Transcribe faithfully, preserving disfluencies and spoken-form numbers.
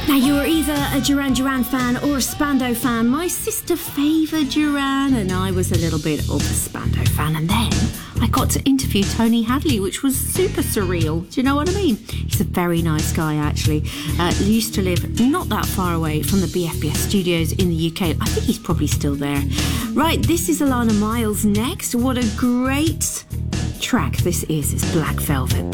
Now, you were either a Duran Duran fan or a Spandau fan. My sister favoured Duran and I was a little bit of a Spandau fan. And then I got to interview Tony Hadley, which was super surreal. Do you know what I mean? He's a very nice guy, actually. Uh, he used to live not that far away from the B F B S studios in the U K. I think he's probably still there. Right, this is Alana Miles next. What a great track this is. It's Black Velvet.